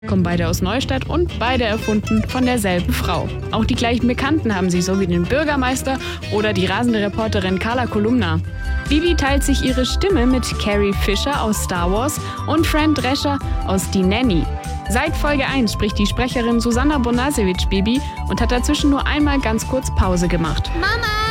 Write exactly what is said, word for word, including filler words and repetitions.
Kommen beide aus Neustadt und beide erfunden von derselben Frau. Auch die gleichen Bekannten haben sie, so wie den Bürgermeister oder die rasende Reporterin Carla Kolumna. Bibi teilt sich ihre Stimme mit Carrie Fisher aus Star Wars und Fran Drescher aus Die Nanny. Seit Folge eins spricht die Sprecherin Susanna Bonasewicz Bibi und hat dazwischen nur einmal ganz kurz Pause gemacht. Mama!